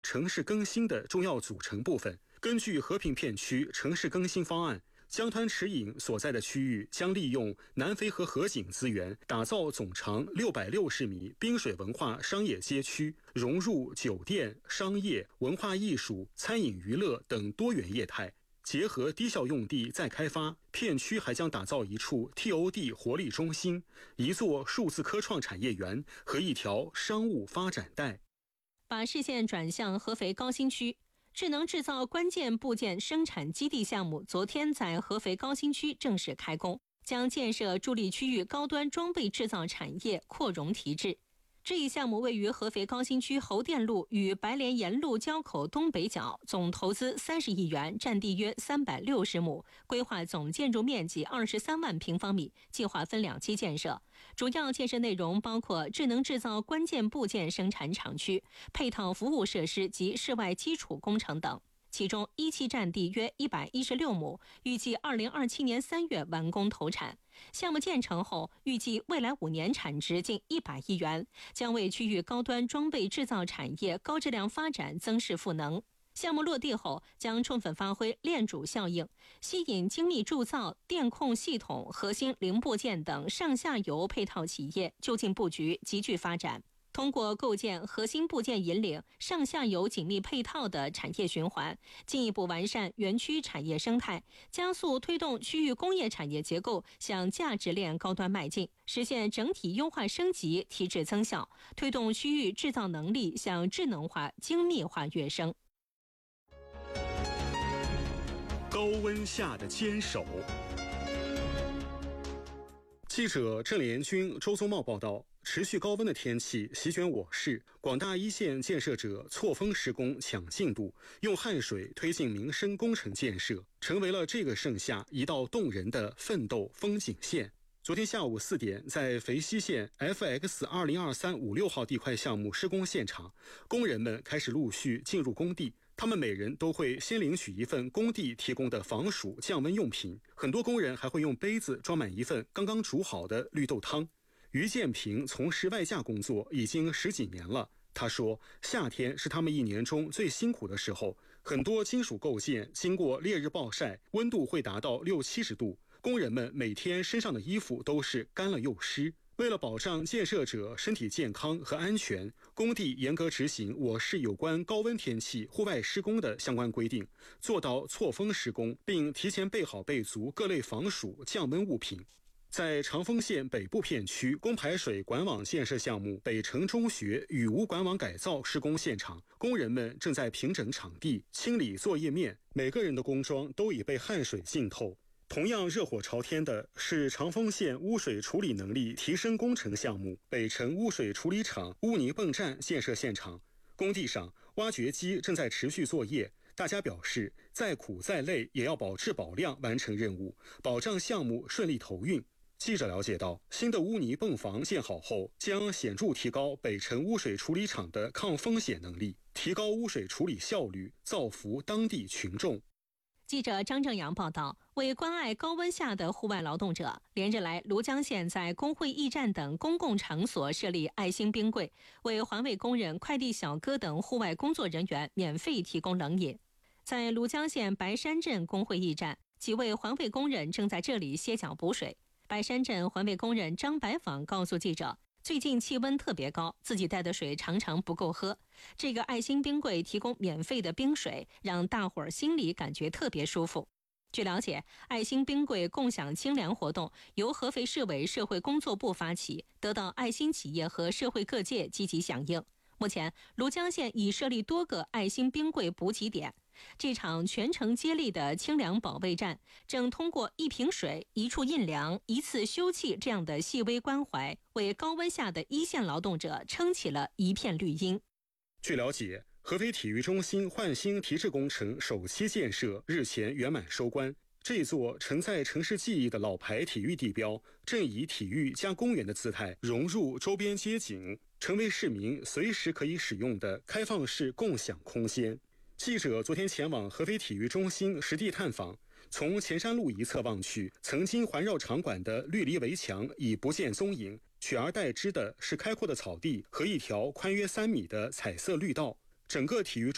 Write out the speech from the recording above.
城市更新的重要组成部分。根据和平片区城市更新方案，江滩池影所在的区域将利用南淝河河景资源，打造总长660米滨水文化商业街区，融入酒店、商业、文化艺术、餐饮娱乐等多元业态。结合低效用地再开发，片区还将打造一处 TOD 活力中心、一座数字科创产业园和一条商务发展带。 把视线转向合肥高新区，智能制造关键部件生产基地项目昨天在合肥高新区正式开工，将建设助力区域高端装备制造产业扩容提质。这一项目位于合肥高新区侯店路与白莲沿路交口东北角，总投资30亿元，占地约360亩，规划总建筑面积23万平方米，计划分2期建设。主要建设内容包括智能制造关键部件生产厂区、配套服务设施及室外基础工程等。其中1期占地约116亩，预计2027年3月完工投产。项目建成后，预计未来5年产值近100亿元，将为区域高端装备制造产业高质量发展增势赋能。项目落地后，将充分发挥链主效应，吸引精密铸造、电控系统、核心零部件等上下游配套企业就近布局，集聚发展。通过构建核心部件引领、上下游紧密配套的产业循环，进一步完善园区产业生态，加速推动区域工业产业结构向价值链高端迈进，实现整体优化升级、提质增效，推动区域制造能力向智能化、精密化跃升。 高温下的坚守。记者郑连军、周宗茂报道，持续高温的天气席卷我市，广大一线建设者错峰施工抢进度，用汗水推进民生工程建设，成为了这个盛夏一道动人的奋斗风景线。昨天下午4点，在肥西县 FX202356号地块项目施工现场，工人们开始陆续进入工地。他们每人都会先领取一份工地提供的防暑降温用品，很多工人还会用杯子装满一份刚刚煮好的绿豆汤。于建平从事外架工作已经10几年了，他说，夏天是他们1年中最辛苦的时候，很多金属构件经过烈日暴晒，温度会达到60-70度，工人们每天身上的衣服都是干了又湿。为了保障建设者身体健康和安全，工地严格执行我市有关高温天气户外施工的相关规定，做到错峰施工，并提前备好备足各类防暑降温物品。在长丰县北部片区供排水管网建设项目北城中学雨污管网改造施工现场，工人们正在平整场地、清理作业面，每个人的工装都已被汗水浸透。同样热火朝天的是长丰县污水处理能力提升工程项目北城污水处理厂污泥泵站建设现场，工地上挖掘机正在持续作业，大家表示再苦再累也要保质保量完成任务，保障项目顺利投运。记者了解到，新的污泥泵房建好后，将显著提高北城污水处理厂的抗风险能力，提高污水处理效率，造福当地群众。 记者张正阳报道，为关爱高温下的户外劳动者，连日来庐江县在工会驿站等公共场所设立爱心冰柜，为环卫工人、快递小哥等户外工作人员免费提供冷饮。在庐江县白山镇工会驿站，几位环卫工人正在这里歇脚补水。白山镇环卫工人张白坊告诉记者，最近气温特别高，自己带的水常常不够喝。这个爱心冰柜提供免费的冰水，让大伙儿心里感觉特别舒服。据了解，爱心冰柜共享清凉活动由合肥市委社会工作部发起，得到爱心企业和社会各界积极响应。目前，庐江县已设立多个爱心冰柜补给点。这场全程接力的清凉保卫战，正通过一瓶水、一处印粮、一次休憩这样的细微关怀，为高温下的一线劳动者撑起了一片绿荫。 据了解，合肥体育中心焕新提质工程首期建设日前圆满收官。这座承载城市记忆的老牌体育地标，正以体育加公园的姿态融入周边街景，成为市民随时可以使用的开放式共享空间。记者昨天前往合肥体育中心实地探访，从前山路一侧望去，曾经环绕场馆的绿篱围墙已不见踪影，取而代之的是开阔的草地和一条宽约3米的彩色绿道。整个体育